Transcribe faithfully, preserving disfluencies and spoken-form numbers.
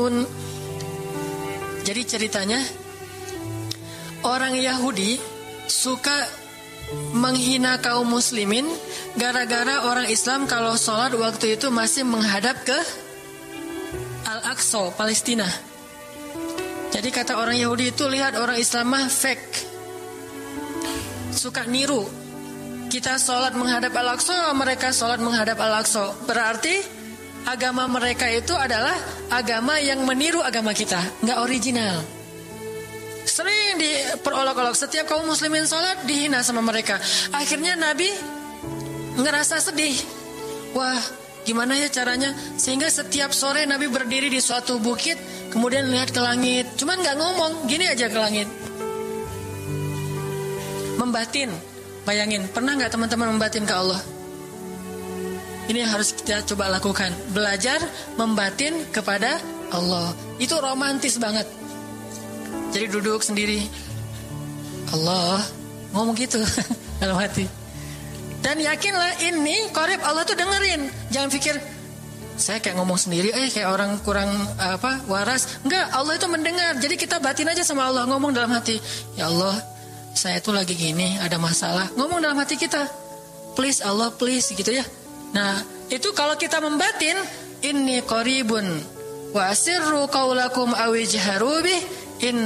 qaribun. Jadi ceritanya, orang Yahudi suka menghina kaum muslimin gara-gara orang Islam kalau sholat waktu itu masih menghadap ke Al-Aqsa, Palestina. Jadi kata orang Yahudi itu, lihat orang Islam mah fake, suka niru. Kita sholat menghadap Al-Aqsa, mereka sholat menghadap Al-Aqsa. Berarti agama mereka itu adalah agama yang meniru agama kita, nggak original. Sering diperolok-olok, setiap kaum muslimin sholat dihina sama mereka. Akhirnya Nabi ngerasa sedih. Wah, gimana ya caranya? Sehingga setiap sore Nabi berdiri di suatu bukit, kemudian lihat ke langit. Cuman nggak ngomong, gini aja ke langit. Membatin, bayangin, pernah nggak teman-teman membatin ke Allah? Ini yang harus kita coba lakukan. Belajar membatin kepada Allah. Itu romantis banget. Jadi duduk sendiri, Allah, ngomong gitu dalam hati. Dan yakinlah ini qarib, Allah tuh dengerin. Jangan pikir saya kayak ngomong sendiri, eh kayak orang kurang apa waras. Enggak, Allah itu mendengar. Jadi kita batin aja sama Allah, ngomong dalam hati, ya Allah, saya tuh lagi gini, ada masalah. Ngomong dalam hati kita, please Allah, please, gitu ya. Nah, itu kalau kita membatin, inni qaribun wa asirru qaulakum awijharu bih in